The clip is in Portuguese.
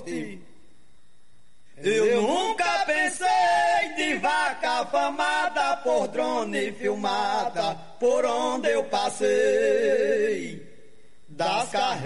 morte. Eu nunca pensei de vaca afamada por drone filmada por onde eu passei. Das